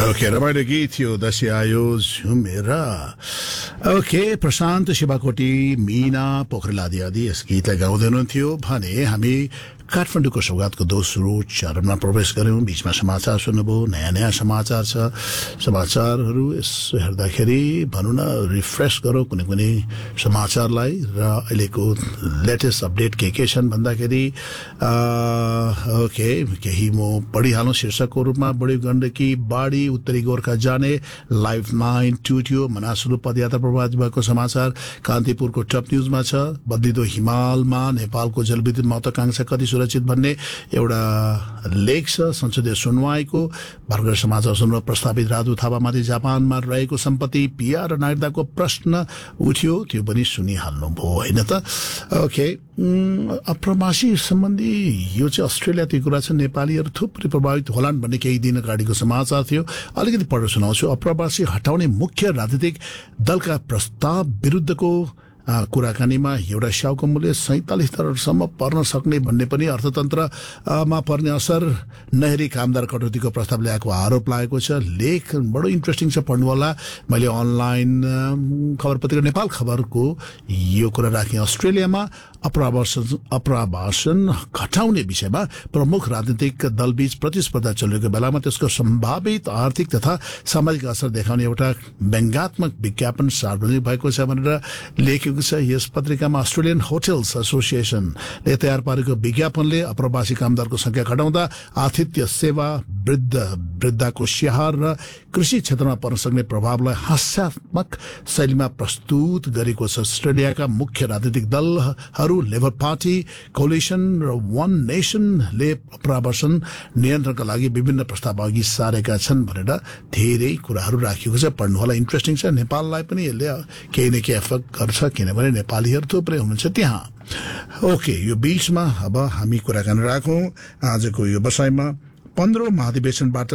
Okay रमाइलो गीत थियो दसैँ आयो झुमेर। ओके प्रशान्त शिवाकोटी मीना पोखरेल आदि यस गीतलाई गाउँदै हुनुहुन्थ्यो भने हामी काठमाडौँको सौगातको दोस्रो चरणमा प्रवेश गर्यौं। बीचमा समाचार सुन्नुभयो, नयाँ समाचार छ। समाचारहरू यसो हेर्दाखेरि भनौँ न रिफ्रेश गरौँ कुनै कुनै समाचारलाई र अहिलेको लेटेस्ट अपडेट के छन् भन्दाखेरि ओके केही म पढिहालौँ। शीर्षकको रूपमा बढी गण्डकी बाढी उत्तरी गोर्खा जाने, लाइफ लाइन टुट्यो, मनासुलु पदयात्रा प्रभावित भएको समाचार कान्तिपुरको टप न्यूजमा छ। बदलिदो हिमालमा नेपालको जलविद्युत महत्वाकांक्षा कति सुरक्षित भन्ने एउटा लेख छ। संसदीय सुनवाईको भर्खर समाचार सुन्न प्रस्तावित राजु थापामाथि जापानमा रहेको सम्पत्ति पिआर र नागरिकताको प्रश्न उठ्यो, त्यो पनि सुनिहाल्नुभयो होइन त। ओके अप्रवासी सम्बन्धी यो चाहिँ अस्ट्रेलियाको कुरा छ। नेपालीहरू थुप्रै प्रभावित होलान् भन्ने केही दिन अगाडिको समाचार थियो। अलिकति पढेर सुनाउँछु। अप्रवासी हटाउने मुख्य राजनीतिक दलका प्रस्ताव विरुद्धको कुराकानीमा एउटा स्याउको मूल्य 47 करोडसम्म पर्न सक्ने भन्ने पनि अर्थतन्त्रमा पर्ने असर नहेरी कामदार कटौतीको प्रस्ताव ल्याएको आरोप लागेको छ। लेख बडो इन्ट्रेस्टिङ छ, पढ्नु होला। मैले अनलाइन खबर पत्रिका नेपाल खबरको यो कुरा राखेँ। अस्ट्रेलियामा अप्रवासन घटाउने विषयमा प्रमुख राजनीतिक दलबीच प्रतिस्पर्धा चलेको बेलामा त्यसको सम्भावित आर्थिक तथा सामाजिक असर देखाउने एउटा व्यङ्ग्यात्मक विज्ञापन सार्वजनिक भएको छ भनेर लेखेको छ। यस पत्रिकामा अस्ट्रेलियन होटल्स एसोसिएसनले तयार पारेको विज्ञापनले अप्रवासी कामदारको संख्या घटाउँदा आतिथ्य सेवा, वृद्धको स्याहार र कृषि क्षेत्रमा पर्न सक्ने प्रभावलाई हास्यात्मक शैलीमा प्रस्तुत गरेको छ। अस्ट्रेलियाका मुख्य राजनीतिक दलहरू लेबर पार्टी, कोलिसन र वन नेशनले अप्रवासन नियन्त्रणका लागि विभिन्न प्रस्ताव अघि सारेका छन् भनेर धेरै कुराहरू राखिएको छ। पढ्नु होला, इन्ट्रेस्टिङ छ। नेपाललाई पनि यसले केही न केही एफेक्ट गर्छ किनभने नेपालीहरू थुप्रै हुनुहुन्छ त्यहाँ। ओके यो बीचमा अब हामी कुराकानी राखौं आजको यो बसाइमा। 15औं महाधिवेशनबाट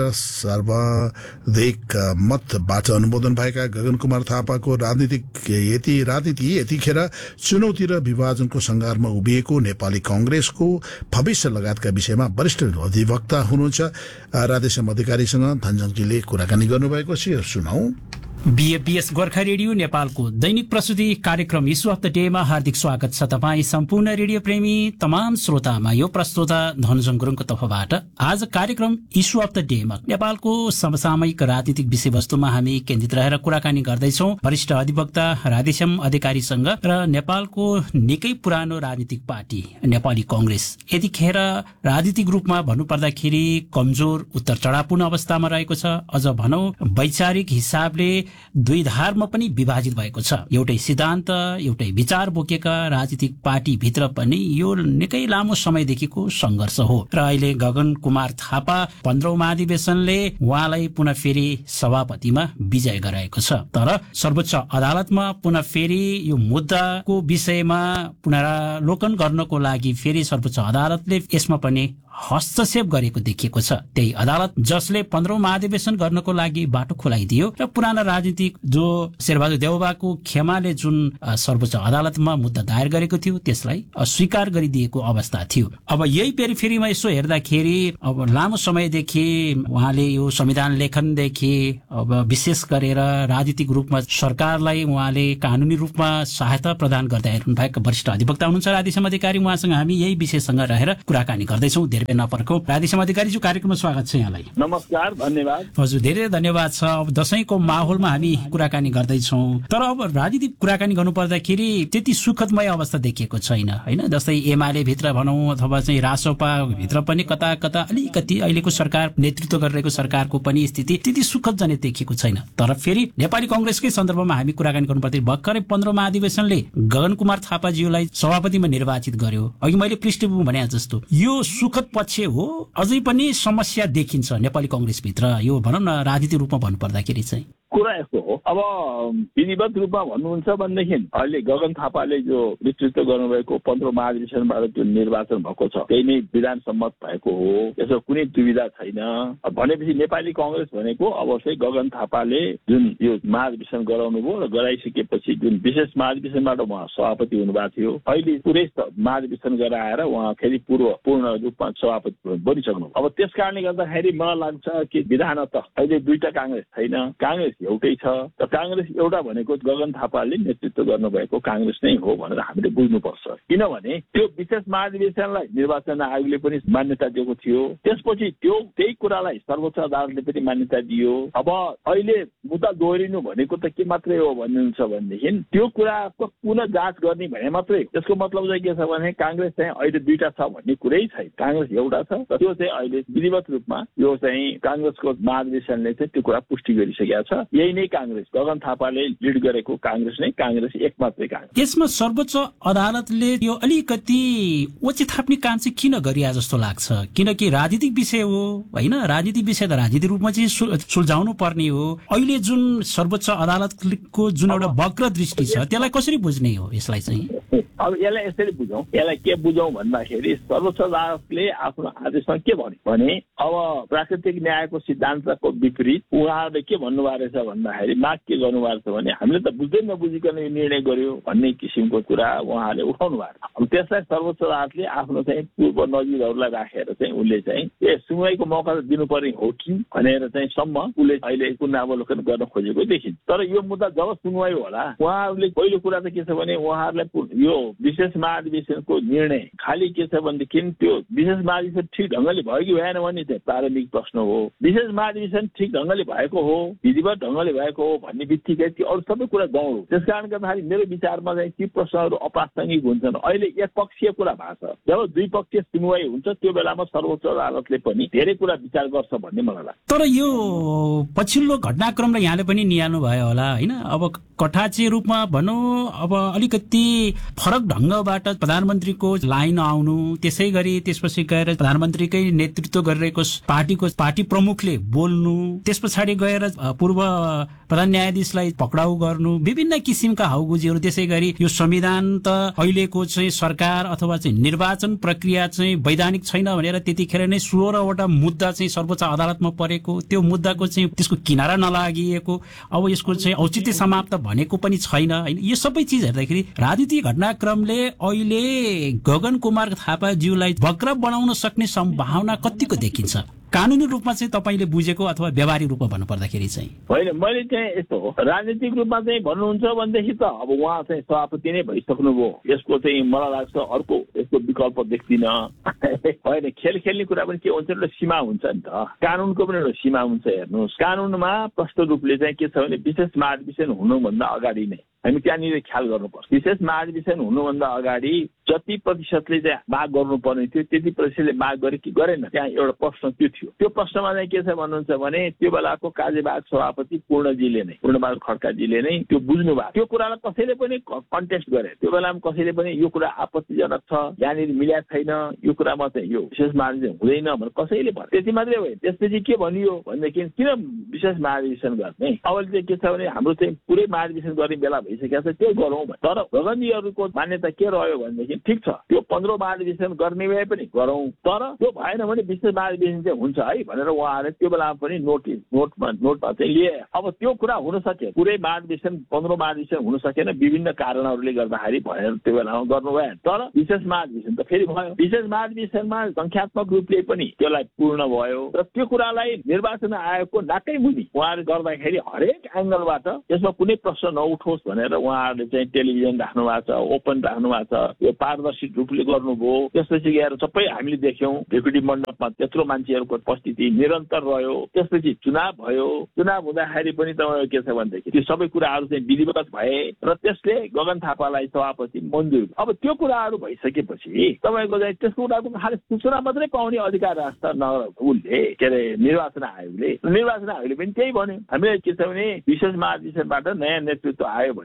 सर्वाधिक मतबाट अनुमोदन भएका गगन कुमार थापाको राजनीति यतिखेर चुनौती र विभाजनको संघारमा उभिएको नेपाली कांग्रेसको भविष्य लगायतका विषयमा वरिष्ठ अधिवक्ता हुनुहुन्छ राधेश्याम अधिकारीसँग धनजङजीले कुराकानी गर्नुभएको छ। सुनौ। बीएफबीएस गोर्खा रेडियो नेपालको दैनिक प्रस्तुति कार्यक्रम इस्यु अफ द डेमा हार्दिक स्वागत छ तपाईँ सम्पूर्ण रेडियो प्रेमी तमाम श्रोतामा। यो प्रस्तुता धनजङ गुरुङको तर्फबाट आज कार्यक्रम इस्यु अफ द डेमा नेपालको समसामयिक राजनीतिक विषयवस्तुमा हामी केन्द्रित रहेर कुराकानी गर्दैछौँ वरिष्ठ अधिवक्ता राधेश्याम अधिकारीसँग र नेपालको निकै पुरानो राजनीतिक पार्टी नेपाली कांग्रेस यतिखेर राजनीतिक रूपमा भन्नुपर्दाखेरि कमजोर उत्तर चढावपूर्ण अवस्थामा रहेको छ। अझ भनौं वैचारिक हिसाबले दुई धारमा पनि विभाजित भएको छ। एउटै सिद्धान्त एउटै विचार बोकेका राजनीतिक पार्टी भित्र पनि यो निकै लामो समयदेखिको संघर्ष हो र अहिले गगन कुमार थापा 15औं महाधिवेशनले उहाँलाई पुनः फेरि सभापतिमा विजय गराएको छ। तर सर्वोच्च अदालतमा पुनः फेरि यो मुद्दाको विषयमा पुनरावलोकन गर्नको लागि फेरि सर्वोच्च अदालतले यसमा पनि हस्तक्षेप गरेको देखिएको छ। त्यही अदालत जसले 15औं महाधिवेशन गर्नको लागि बाटो खुलाइदियो र पुराना राजनीतिक जो शेरबहादुर देउवाको खेमाले जुन सर्वोच्च अदालतमा मुद्दा दायर गरेको थियो त्यसलाई अस्वीकार गरिदिएको अवस्था थियो। अब यही पेरिफेरीमा यसो हेर्दाखेरि अब लामो समयदेखि उहाँले यो संविधान लेखनदेखि अब विशेष गरेर राजनीतिक रूपमा सरकारलाई उहाँले कानूनी रूपमा सहायता प्रदान गर्दै हुनुभएका वरिष्ठ अधिवक्ता हुनुहुन्छ राधेश्याम अधिकारी। उहाँसँग हामी यही विषयसँग रहेर कुराकानी गर्दैछौँ। धेरै नपर्को राधेश्याम अधिकारीज्यू कार्यक्रममा स्वागत छ यहाँलाई। नमस्कार, धन्यवाद। हजुर धेरै धन्यवाद छ। अब दशैंको माहौलमा हामी कुराकानी गर्दैछौँ तर अब राजनीतिक कुराकानी गर्नु पर्दाखेरि त्यति सुखदमय अवस्था देखिएको छैन हैन। जस्तै एमाले भित्र भनौं अथवा चाहिँ रासोपा भित्र पनि कता कता अलिकति अहिलेको सरकार नेतृत्व गरिरहेको सरकारको पनि स्थिति त्यति सुखद जने देखिएको छैन। तर फेरि नेपाली कांग्रेसकै सन्दर्भमा हामी कुराकानी गर्नु पर्दै भर्खरै 15औं महाधिवेशनले गगन कुमार थापाज्यूलाई सभापतिमा निर्वाचित गर्यो। अघि मैले पृष्ठभूमि भने जस्तो यो सुखद पक्ष हो, अझै पनि समस्या देखिन्छ नेपाली कांग्रेस भित्र। यो भनौं न राजनीतिक रूपमा भन्नुपर्दाखेरि चाहिँ कुरा यस्तो हो, अब विधिवत रूपमा भन्नुहुन्छ भनेदेखि अहिले गगन थापाले जो नेतृत्व गर्नुभएको 15 महाधिवेशनबाट जो निर्वाचन भएको छ त्यही नै विधान सम्मत भएको हो, यसो कुनै दुविधा छैन। भनेपछि नेपाली कांग्रेस भनेको अब चाहिँ गगन थापाले जुन यो महाधिवेशन गराउनु भयो र गराइसकेपछि जुन विशेष महाधिवेशनबाट उहाँ सभापति हुनुभएको थियो, अहिले पुरै महाधिवेशन गराएर उहाँ फेरि पूर्ण रूपमा सभापति बनिसक्नु। अब त्यस कारणले गर्दाखेरि मलाई लाग्छ कि विधान त अहिले दुईटा कांग्रेस छैन, कांग्रेस एउटै छ। र कांग्रेस एउटा भनेको गगन थापाले नेतृत्व गर्नुभएको कांग्रेस नै हो भनेर हामीले बुझ्नुपर्छ। किनभने त्यो विशेष महाधिवेशनलाई निर्वाचन आयोगले पनि मान्यता दिएको थियो, त्यसपछि त्यही कुरालाई सर्वोच्च अदालतले पनि मान्यता दियो। अब अहिले मुद्दा दोहोरिनु भनेको त के मात्रै हो भन्नुहुन्छ भनेदेखि त्यो कुराको पुनः जाँच गर्ने भने मात्रै। त्यसको मतलब चाहिँ के छ भने कांग्रेस चाहिँ अहिले दुईटा छ भन्ने कुरै छैन, कांग्रेस एउटा छ। र त्यो चाहिँ अहिले विधिवत रूपमा यो चाहिँ कांग्रेसको महाधिवेशनले चाहिँ त्यो कुरा पुष्टि गरिसकेको छ। यही नै कांग्रेस, गगन थापाले लिड गरेको कांग्रेस नै कांग्रेस, एक मात्रै कांग्रेस। यसमा सर्वोच्च अदालतले यो अलिकति ओची थाप्ने काम चाहिँ किन गरिया जस्तो लाग्छ? किनकि राजनीतिक विषय हो होइन, राजनीतिक विषय त राजनीतिक रूपमा चाहिँ सुल्झाउनु पर्ने हो। अहिले जुन सर्वोच्च अदालतको जुन एउटा वक्र दृष्टि छ त्यसलाई कसरी बुझ्ने हो? यसलाई चाहिँ अब यसलाई यसरी बुझौँ, यसलाई के बुझौँ भन्दाखेरि सर्वोच्च अदालतले आफ्नो आदेशमा के भन्यो भने अब प्राकृतिक न्यायको सिद्धान्तको विपरीत उहाँहरूले के भन्नुभएको रहेछ भन्दाखेरि माग के गर्नुभएको छ भने हामीले त बुझ्दै नबुझिकन यो निर्णय गर्यो भन्ने किसिमको कुरा उहाँहरूले उठाउनु भएको। अब त्यसलाई सर्वोच्च अदालतले आफ्नो चाहिँ पूर्व नजिरहरूलाई राखेर चाहिँ उसले चाहिँ सुनवाईको मौका दिनुपर्ने हो कि भनेर चाहिँ सम्म उसले अहिले पुनरावलोकन गर्न खोजेको देखिन्छ। तर यो मुद्दा जब सुनवाई होला उहाँहरूले पहिलो कुरा त के छ भने उहाँहरूलाई यो विशेष महाधिवेशनको निर्णय खालि के छ भनेदेखि त्यो विशेष महाधिवेशन ठिक ढङ्गले भयो कि भएन भन्ने चाहिँ प्रारम्भिक प्रश्न हो। विशेष महाधिवेशन ठिक ढङ्गले भएको हो, विधिवत ढङ्गले भएको हो भन्ने बित्तिकै त्यो अरू सबै कुरा गौरव। त्यस कारण गर्दाखेरि मेरो विचारमा चाहिँ ती प्रश्नहरू अप्रासङ्गिक हुन्छन्। अहिले एक पक्षीय कुरा भएको छ, जब दुई पक्षीय सुनवाई हुन्छ त्यो बेलामा सर्वोच्च अदालतले पनि धेरै कुरा विचार गर्छ भन्ने मलाई लाग्छ। तर यो पछिल्लो घटनाक्रमलाई यहाँले पनि निहाल्नु भयो होला होइन? अब कठाचे रूपमा भनौँ, अब अलिकति फरक ढङ्गबाट प्रधानमन्त्रीको लाइन आउनु, त्यसै गरी त्यसपछि गएर प्रधानमन्त्रीकै नेतृत्व गरिरहेको पार्टी प्रमुखले बोल्नु, त्यस पछाडि गएर पूर्व प्रधान न्यायाधीशलाई पक्राउ गर्नु, विभिन्न किसिमका हाउगुजीहरू। त्यसै गरी यो संविधान त अहिलेको चाहिँ सरकार अथवा चाहिँ निर्वाचन प्रक्रिया चाहिँ वैधानिक छैन भनेर त्यतिखेर नै 16वटा मुद्दा चाहिँ सर्वोच्च अदालतमा परेको, त्यो मुद्दाको चाहिँ त्यसको किनारा नलागिएको, अब यसको चाहिँ औचित्य समाप्त भनेको पनि छैन होइन? यो सबै चिज हेर्दाखेरि राजनीतिक घटनाक्रमले अहिले गगन कुमार थापाज्यूलाई वक्र बनाउन सक्ने सम्भावना कतिको देखिन्छ? कानुनी रूपमा चाहिँ तपाईँले बुझेको अथवा व्यावहारिक रूपमा भन्नुपर्दाखेरि चाहिँ? होइन, मैले चाहिँ यस्तो हो, राजनीतिक रूपमा चाहिँ भन्नुहुन्छ भनेदेखि त अब उहाँ चाहिँ सभापति नै भइसक्नुभयो, यसको चाहिँ मलाई लाग्छ अर्को यसको विकल्प देख्दिनँ। होइन, खेल खेल्ने कुरा पनि के हुन्छ, एउटा सीमा हुन्छ नि त, कानुनको पनि एउटा सीमा हुन्छ। हेर्नुहोस्, कानुनमा प्रष्ट रूपले चाहिँ के छ भने विशेष महाधिवेशन हुनुभन्दा अगाडि नै हामी त्यहाँनिर ख्याल गर्नुपर्छ। विशेष महाधिवेशन हुनुभन्दा अगाडि जति प्रतिशतले चाहिँ माग गर्नुपर्ने थियो त्यति प्रतिशतले माग गरे कि गरेन, त्यहाँ एउटा प्रश्न त्यो थियो। त्यो प्रश्नमा चाहिँ के छ भन्नुहुन्छ भने त्यो बेलाको कार्यवाहक सभापति पूर्णबहादुर खड्काजीले नै त्यो बुझ्नु भयो। त्यो कुरालाई कसैले पनि कन्टेस्ट गरे, त्यो बेलामा कसैले पनि यो कुरा आपत्तिजनक छ, यहाँनिर मिल्या छैन, यो कुरामा चाहिँ यो विशेष महाधिवेशन हुँदैन भनेर कसैले भन्यो। त्यति मात्रै होइन, त्यसपछि के भनियो भनेदेखि किन विशेष महाधिवेशन गर्ने, अब चाहिँ के छ भने हाम्रो चाहिँ पुरै महाधिवेशन गर्ने बेला भइसकेको छ, त्यो गरौँ। तर गगनजीहरूको मान्यता के रह्यो भनेदेखि ठिक छ त्यो 15 महाधिवेशन गर्ने भए पनि गरौँ, तर त्यो भएन भने विशेष महाधिवेशन चाहिँ हुन्छ है भनेर उहाँहरूले त्यो बेलामा पनि नोटमा चाहिँ लिए। अब त्यो कुरा हुन सके, पुरै महाधिवेशन 15 महाधिवेशन हुन सकेन, विभिन्न कारणहरूले गर्दाखेरि भनेर त्यो बेलामा गर्नु भएन। तर विशेष महाधिवेशन त फेरि भयो, विशेष महाधिवेशनमा संख्यात्मक रूपले पनि त्यसलाई पूर्ण भयो र त्यो कुरालाई निर्वाचन आयोगको नाकै मुनि उहाँहरूले गर्दाखेरि हरेक एङ्गलबाट यसमा कुनै प्रश्न नउठोस् भनेर उहाँहरूले चाहिँ टेलिभिजन राख्नु भएको छ, ओपन राख्नु भएको छ, यो पारदर्शी रूपले गर्नुभयो। त्यसपछि गएर सबै हामीले देख्यौँ भेकुटी मण्डपमा त्यत्रो मान्छेहरूको उपस्थिति निरन्तर रह्यो। त्यसपछि चुनाव भयो, चुनाव हुँदाखेरि पनि तपाईँको के छ भनेदेखि त्यो सबै कुराहरू चाहिँ विधिवत भए र त्यसले गगन थापालाई सभापति मन्जुर। अब त्यो कुराहरू भइसकेपछि तपाईँको चाहिँ त्यसको कुराको खालि सूचना मात्रै पाउने अधिकार राख्छ उसले, के अरे निर्वाचन आयोगले पनि त्यही भन्यो, हामीले के छ भने विशेष महाधिवेशनबाट नयाँ नेतृत्व आयो भने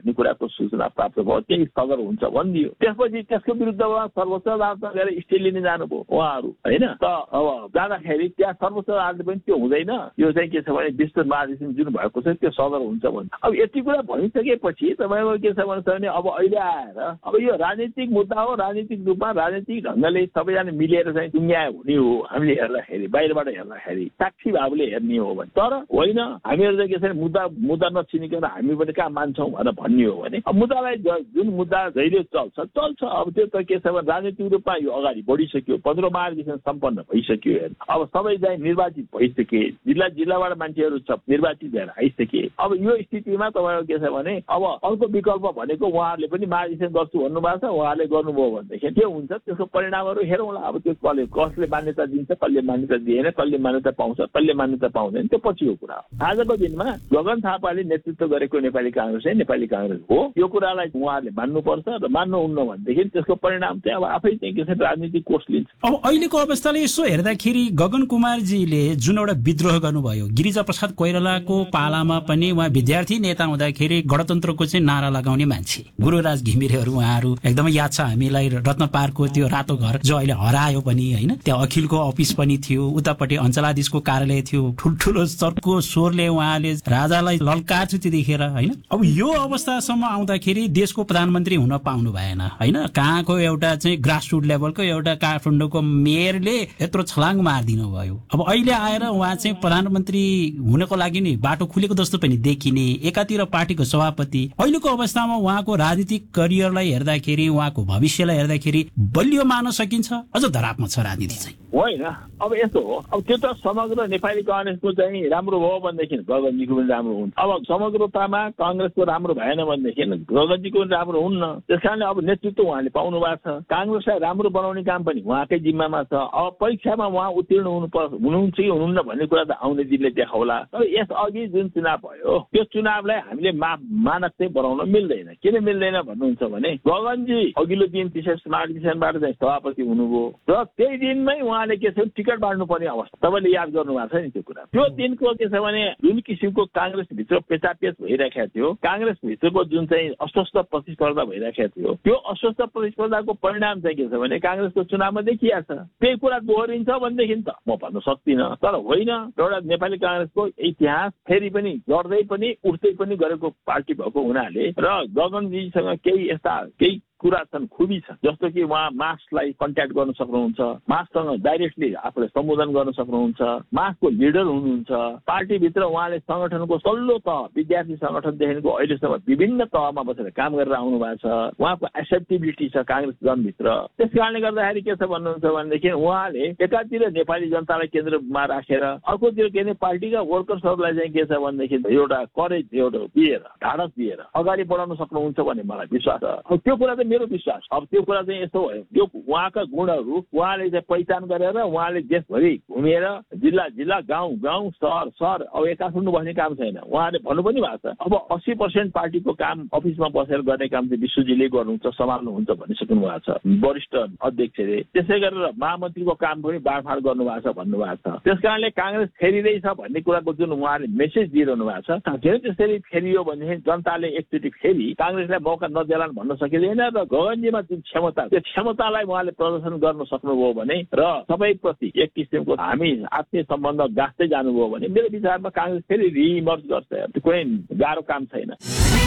भन्ने कुराको सूचना प्राप्त भयो, त्यही सदर हुन्छ भनिदियो। त्यसपछि त्यसको विरुद्धमा सर्वोच्च अदालतमा गएर स्टे लिन जानुभयो उहाँहरू होइन। त अब जाँदाखेरि त्यहाँ सर्वोच्च अदालतले पनि त्यो हुँदैन, यो चाहिँ के छ भने विस्तृत महाधिवेशन जुन भएको छ त्यो सदर हुन्छ भन्छ। अब यति कुरा भनिसकेपछि तपाईँको के छ भने अब अहिले आएर अब यो राजनीतिक मुद्दा हो, राजनीतिक रूपमा राजनीतिक ढङ्गले सबैजना मिलेर चाहिँ दुनियाँ हुने हो हामीले हेर्दाखेरि, बाहिरबाट हेर्दाखेरि साक्षी भावले हेर्ने हो भने। तर होइन हामीहरू चाहिँ के छ मुद्दा नचिनिकन हामी पनि कहाँ मान्छौँ भनेर भन्ने हो भने अब मुद्दालाई जुन मुद्दा जहिले चल्छ। अब त्यो त के छ भने राजनीतिक रूपमा यो अगाडि बढिसक्यो, 15 महाधिवेशन सम्पन्न भइसक्यो। अब सबै चाहिँ निर्वाचित भइसके, जिल्लाबाट मान्छेहरू निर्वाचित भएर आइसके। अब यो स्थितिमा तपाईँको के छ भने अब अर्को विकल्प भनेको उहाँहरूले पनि महाधिवेशन गर्छु भन्नुभएको छ, उहाँहरूले गर्नुभयो भनेदेखि के हुन्छ त्यसको परिणामहरू हेरौँला। अब त्यो कसले मान्यता दिन्छ, कसले मान्यता दिएन, कसले मान्यता पाउँछ, कसले मान्यता पाउँदैन, त्यो पछिको कुरा हो। आजको दिनमा गगन थापाले नेतृत्व गरेको नेपाली कांग्रेस हो। यो कुरालाई उहाँहरूले मान्नुपर्छ र मान्नुहुन्न भनेदेखि त्यसको परिणाम चाहिँ अब आफै चाहिँ के छ राजनीतिक कोर्स लिन्छ। अब अहिलेको अवस्थाले यसो हेर्दाखेरि गगन कुमारजीले जुन एउटा विद्रोह गर्नुभयो, गिरिजा प्रसाद कोइरालाको पालामा पनि उहाँ विद्यार्थी नेता हुँदाखेरि गणतन्त्रको चाहिँ नारा लगाउने मान्छे, गुरुराज घिमिरेहरू उहाँहरू एकदमै याद छ हामीलाई। रत्न पार्कको त्यो रातो घर जो अहिले हरायो पनि होइन, त्यहाँ अखिलको अफिस पनि थियो, उतापट्टि अञ्चलाधीशको कार्यालय थियो, ठुल्ठुलो चर्को स्वरले उहाँले राजालाई लल्काछु त्यतिखेर होइन। अब यो अवस्थासम्म आउँदाखेरि देशको प्रधानमन्त्री हुन पाउनु भएन होइन। कहाँको एउटा चाहिँ ग्रासरुट लेभलको एउटा काठमाडौँको मेयरले यत्रो छलाङ मारिदिनु भयो। अब अहिले आएर उहाँ चाहिँ प्रधानमन्त्री हुनको लागि नि बाटो खुलेको जस्तो पनि देखिने, एकातिर पार्टीको सभापति। अहिलेको अवस्थामा उहाँको राजनीतिक करियरलाई हेर्दाखेरि, उहाँको भविष्यलाई हेर्दाखेरि बलियो मान्न सकिन्छ, अझ धरापमा छ राजनीति चाहिँ होइन। अब यस्तो हो, अब त्यो त समग्र नेपाली कांग्रेसको चाहिँ राम्रो भयो भनेदेखि गगनजीको पनि राम्रो हुन्छ। अब समग्रतामा कांग्रेसको राम्रो भएन भनेदेखि गगनजीको पनि राम्रो हुन्न। त्यस कारणले अब नेतृत्व उहाँले पाउनु भएको छ, कांग्रेसलाई राम्रो बनाउने काम पनि उहाँकै जिम्मामा छ। अब परीक्षामा उहाँ उत्तीर्ण हुनुहुन्छ कि हुनुहुन्न भन्ने कुरा त आउने दिनले देखाउला। तर यस अघि जुन चुनाव भयो त्यो चुनावलाई हामीले मानक चाहिँ बनाउन मिल्दैन। किन मिल्दैन भन्नुहुन्छ भने गगनजी अघिल्लो दिन महाधिवेशनबाट चाहिँ सभापति हुनुभयो र त्यही दिनमै उहाँले के छ टिकट बाँड्नु पर्ने अवस्था, तपाईँले याद गर्नु भएको छ नि त्यो कुरा। त्यो दिनको के छ भने जुन किसिमको कांग्रेसभित्र पेचापेच भइरहेको थियो, कांग्रेसभित्रको जुन चाहिँ अस्वस्थ प्रतिस्पर्धा भइरहेको थियो, त्यो अस्वस्थ प्रतिस्पर्धाको परिणाम चाहिँ के छ भने कांग्रेसको चुनावमा देखिया छ। त्यही कुरा दोहोरिन्छ भनेदेखि त म भन्न सक्दिनँ। तर होइन, एउटा नेपाली कांग्रेसको इतिहास फेरि पनि गर्दै पनि उठ्दै पनि गरेको पार्टी भएको हुनाले र गगनजीसँग केही कुरा छन्, खुबी छ। जस्तो कि उहाँ मार्क्सलाई कन्ट्याक्ट गर्न सक्नुहुन्छ, मार्क्ससँग डाइरेक्टली आफूले सम्बोधन गर्न सक्नुहुन्छ, मार्क्सको लिडर हुनुहुन्छ। पार्टीभित्र उहाँले संगठनको तल्लो तह विद्यार्थी संगठनदेखिको अहिलेसम्म विभिन्न तहमा बसेर काम गरेर आउनु भएको छ। उहाँको एक्सेप्टेबिलिटी छ कांग्रेस जनभित्र। त्यस कारणले गर्दाखेरि के छ भन्नुहुन्छ भनेदेखि उहाँले एकातिर नेपाली जनतालाई केन्द्रमा राखेर अर्कोतिर के पार्टीका वर्कर्सहरूलाई चाहिँ के छ भनेदेखि एउटा करेज, एउटा दिएर ढाडस दिएर अगाडि बढाउन सक्नुहुन्छ भन्ने मलाई विश्वास छ। त्यो कुरा मेरो विश्वास। अब त्यो कुरा चाहिँ यस्तो भयो, यो उहाँका गुणहरू उहाँले चाहिँ पहिचान गरेर उहाँले देशभरि घुमेर जिल्ला गाउँ सहर अब काठमाडौँ बस्ने काम छैन। उहाँले भन्नु पनि भएको छ अब 80% पार्टीको काम अफिसमा बसेर गर्ने काम चाहिँ विश्वजीले गर्नुहुन्छ, सम्हाल्नुहुन्छ भनिसक्नु भएको छ वरिष्ठ अध्यक्षले। त्यसै गरेर महामन्त्रीको काम पनि बाँडफाँड गर्नुभएको छ भन्नुभएको छ। त्यस कारणले कांग्रेस फेरिँदैछ भन्ने कुराको जुन उहाँले मेसेज दिइरहनु भएको छ, धेरै त्यसरी फेरियो भनेदेखि जनताले एकचोटि फेरि कांग्रेसलाई मौका नदेलान् भन्न सकिँदैन। र गगनजीमा जुन क्षमता, त्यो क्षमतालाई उहाँले प्रदर्शन गर्न सक्नुभयो भने र सबैप्रति एक किसिमको हामी आत्मीय सम्बन्ध गाँच्दै जानुभयो भने मेरो विचारमा कांग्रेस फेरि रिइमर्ज गर्छ। त्यो कुनै गाह्रो काम छैन।